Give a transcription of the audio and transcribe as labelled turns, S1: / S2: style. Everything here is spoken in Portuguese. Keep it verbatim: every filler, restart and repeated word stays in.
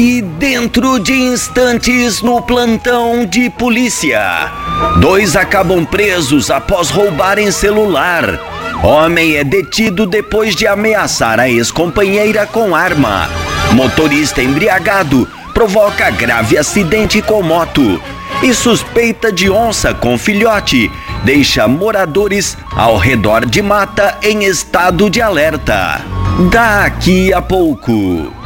S1: E dentro de instantes no plantão de polícia, dois acabam presos após roubarem celular. Homem é detido depois de ameaçar a ex-companheira com arma. Motorista embriagado provoca grave acidente com moto. E suspeita de onça com filhote deixa moradores ao redor de mata em estado de alerta. Daqui a pouco.